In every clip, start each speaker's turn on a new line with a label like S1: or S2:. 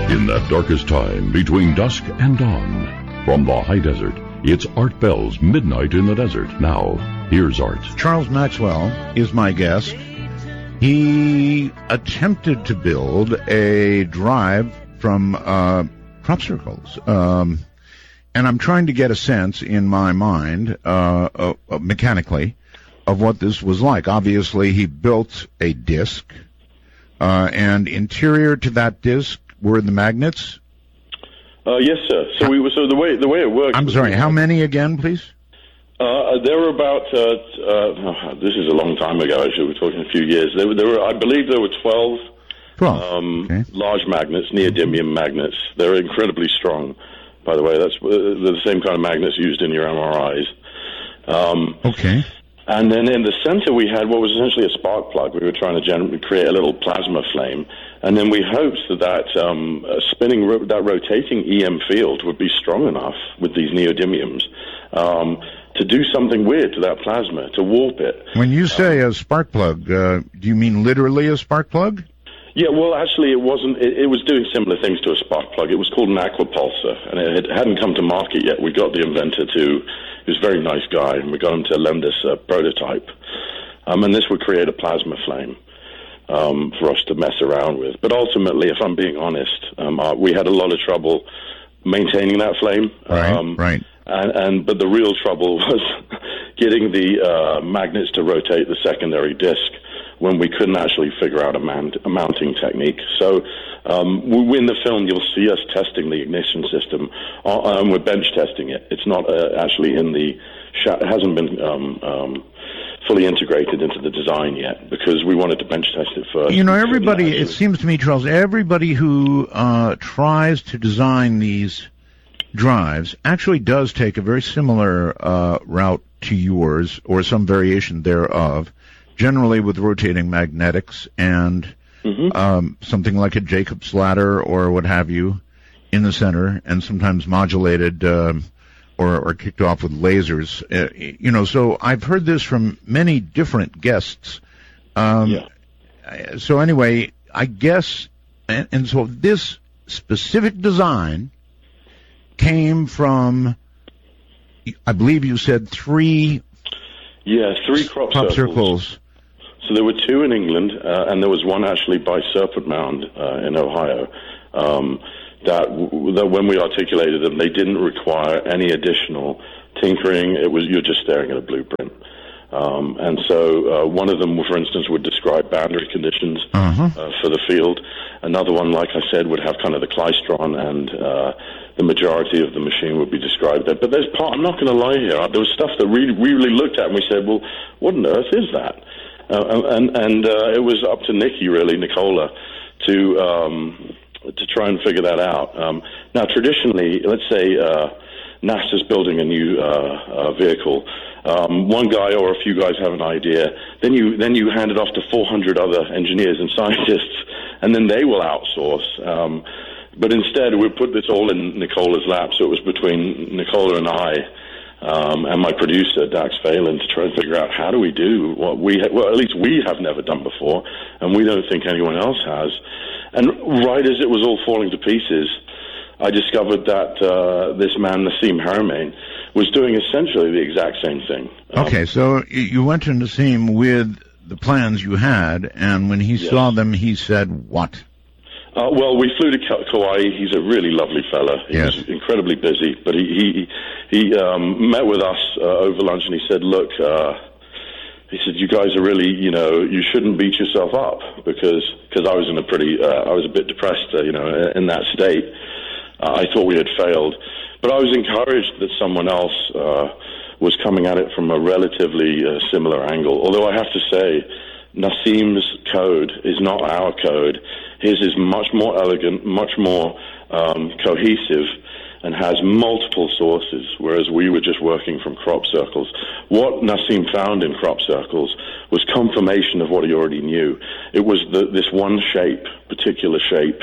S1: In that darkest time between dusk and dawn, from the high desert, it's Art Bell's Midnight in the Desert. Now, here's Art.
S2: Charles Maxwell is my guest. He attempted to build a drive from crop circles. And I'm trying to get a sense in my mind, mechanically, of what this was like. Obviously, he built a disc, and interior to that disc were the magnets?
S3: Yes, sir. So the way it works.
S2: I'm sorry. How many again, please?
S3: There were about. This is a long time ago. Actually, we're talking a few years. There were. I believe there were 12.
S2: Okay.
S3: Large magnets, neodymium magnets. They're incredibly strong. By the way, they're the same kind of magnets used in your MRIs.
S2: Okay.
S3: And then in the center we had what was essentially a spark plug. We were trying to create a little plasma flame. And then we hoped that that rotating EM field would be strong enough with these neodymiums to do something weird to that plasma, to warp it.
S2: When you say a spark plug, do you mean literally a spark plug?
S3: Yeah, well, actually, it wasn't. It was doing similar things to a spark plug. It was called an aquapulsar, and it hadn't come to market yet. We got the inventor he was a very nice guy, and we got him to lend us a prototype. And this would create a plasma flame for us to mess around with. But ultimately, if I'm being honest, we had a lot of trouble maintaining that flame.
S2: Right.
S3: But the real trouble was getting the magnets to rotate the secondary disc when we couldn't actually figure out a mounting technique. So in the film, you'll see us testing the ignition system, and we're bench testing it. It's not actually it hasn't been fully integrated into the design yet, because we wanted to bench test it first.
S2: You know, everybody, it seems to me, Charles, everybody who tries to design these drives actually does take a very similar route to yours, or some variation thereof, generally with rotating magnetics and something like a Jacob's ladder or what have you in the center, and sometimes modulated or kicked off with lasers. So I've heard this from many different guests. So anyway, I guess, and so this specific design came from, I believe you said three
S3: crop circles. So there were two in England, and there was one actually by Serpent Mound in Ohio. That when we articulated them, they didn't require any additional tinkering. You're just staring at a blueprint. And so one of them, for instance, would describe boundary conditions for the field. Another one, like I said, would have kind of the klystron, and the majority of the machine would be described there. But I'm not going to lie here, there was stuff that we really looked at and we said, well, what on earth is that? And it was up to Nicola, to try and figure that out. Now, traditionally, let's say NASA's building a new vehicle. One guy or a few guys have an idea. Then you hand it off to 400 other engineers and scientists, and then they will outsource. But instead, we put this all in Nicola's lap, so it was between Nicola and I and my producer, Dax Phelan, to try and figure out how do we do what at least we have never done before, and we don't think anyone else has. And right as it was all falling to pieces, I discovered that this man, Nassim Haramein, was doing essentially the exact same thing.
S2: Okay, so you went to Nassim with the plans you had, and when he saw them, he said what?
S3: Well, we flew to Kauai. He's a really lovely fella. He was incredibly busy, but he met with us over lunch, and he said, look, he said, you guys are really, you shouldn't beat yourself up, because I was I was a bit depressed, in that state. I thought we had failed. But I was encouraged that someone else was coming at it from a relatively similar angle. Although I have to say, Nassim's code is not our code. His is much more elegant, much more cohesive, and has multiple sources, whereas we were just working from crop circles. What Nassim found in crop circles was confirmation of what he already knew. It was this one particular shape,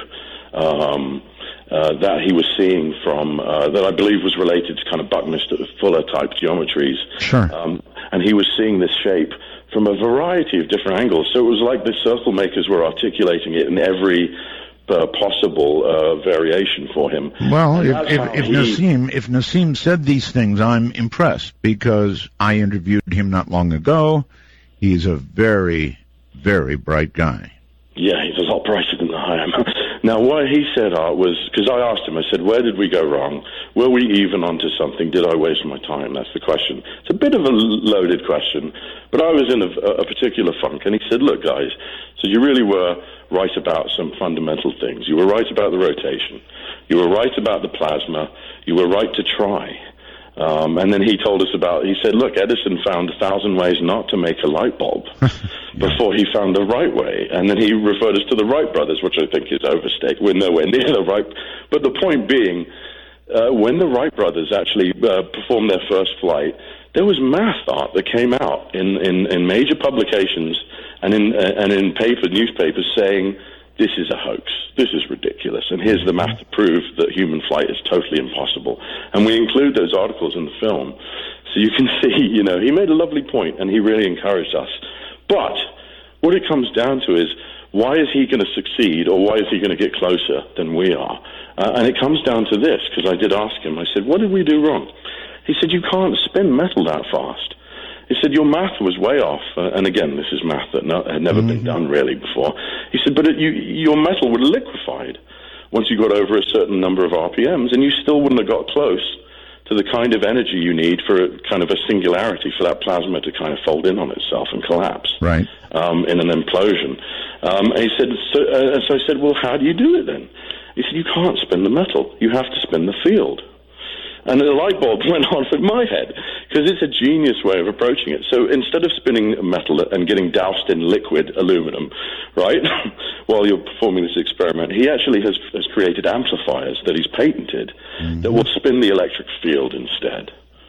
S3: that he was seeing from, that I believe was related to kind of Buckminster Fuller type geometries.
S2: Sure.
S3: And he was seeing this shape from a variety of different angles. So it was like the circle makers were articulating it in every possible variation for him.
S2: Well, if Nassim said these things, I'm impressed, because I interviewed him not long ago. He's a very, very bright guy.
S3: Yeah, he's a lot brighter than I am. Now, what he said was, because I asked him, I said, where did we go wrong? Were we even onto something? Did I waste my time? That's the question. It's a bit of a loaded question, but I was in a particular funk, and he said, look, guys, so you really were right about some fundamental things. You were right about the rotation. You were right about the plasma. You were right to try. And then he told us he said, look, Edison found 1,000 ways not to make a light bulb before he found the right way. And then he referred us to the Wright brothers, which I think is overstated. We're nowhere near the Wright. But the point being, when the Wright brothers actually performed their first flight, there was math art that came out in major publications and in newspapers saying, this is a hoax. This is ridiculous. And here's the math to prove that human flight is totally impossible. And we include those articles in the film. So you can see, he made a lovely point, and he really encouraged us. But what it comes down to is, why is he going to succeed, or why is he going to get closer than we are? And it comes down to this, because I did ask him. I said, what did we do wrong? He said, you can't spin metal that fast. He said, your math was way off. And again, this is math that had never been done really before. He said, but your metal would have liquefied once you got over a certain number of RPMs, and you still wouldn't have got close to the kind of energy you need for a kind of a singularity, for that plasma to kind of fold in on itself and collapse in an implosion. And he said, so I said, well, how do you do it then? He said, you can't spin the metal. You have to spin the field. And the light bulb went off in my head, because it's a genius way of approaching it. So instead of spinning metal and getting doused in liquid aluminum, right, while you're performing this experiment, he actually has created amplifiers that he's patented that will spin the electric field instead.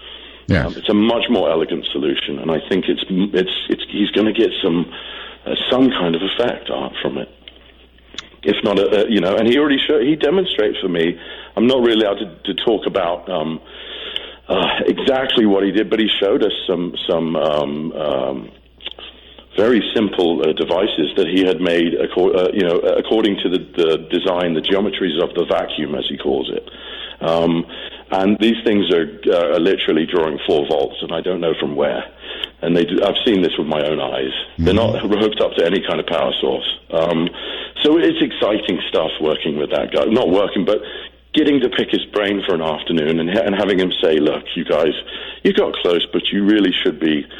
S2: Yes.
S3: It's a much more elegant solution, and I think he's going to get some kind of effect from it. If not, and he demonstrates for me. I'm not really allowed to talk about exactly what he did, but he showed us some very simple devices that he had made, according to the design, the geometries of the vacuum, as he calls it. And these things are literally drawing 4 volts, and I don't know from where. And I've seen this with my own eyes. They're not hooked up to any kind of power source. So it's exciting stuff working with that guy. Not working, but getting to pick his brain for an afternoon and having him say, look, you guys, you got close, but you really should be